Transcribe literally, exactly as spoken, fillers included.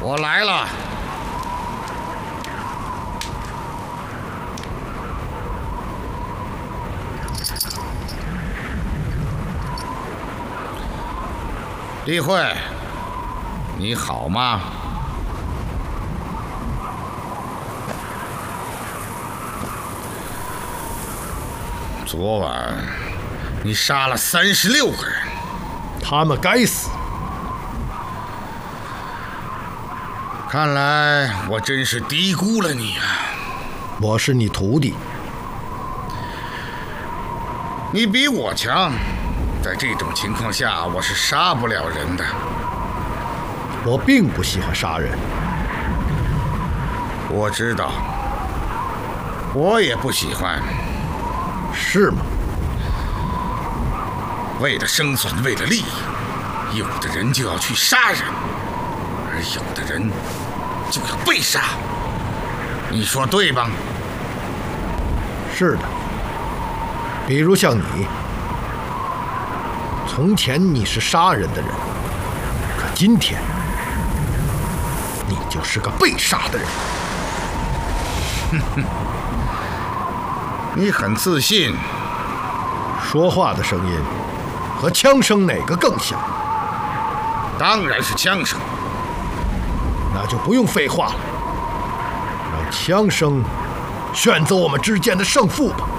我来了。例会，你好吗？昨晚你杀了三十六个人， 他们该死。 看来我真是低估了你啊！ 我是你徒弟， 你比我强。在这种情况下，我是杀不了人的。 我并不喜欢杀人。 我知道，我也不喜欢。 是吗？ 为了生存，为了利益，有的人就要去杀人，而有的人就要被杀。你说对吧？ 是的。比如像你。从前你是杀人的人，可今天你就是个被杀的人。 哼哼，你很自信。 说话的声音和枪声哪个更响？ 当然是枪声。 那就不用废话了，让枪声选择我们之间的胜负吧。